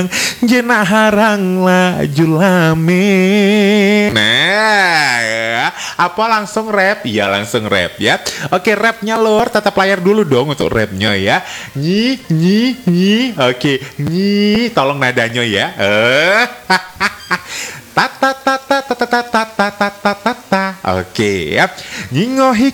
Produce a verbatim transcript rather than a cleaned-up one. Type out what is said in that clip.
Jena harang laju lame. Nah, ya. Apa langsung rap? Iya langsung rap ya. Oke, rapnya lor, tatap layar dulu dong untuk rapnya ya. Nyi, nyi, nyi. Oke, nyi. Tolong nadanya ya. Eh, ta ta ta ta ta ta ta ta ta ta ta ta. Oke ya. Nyingohi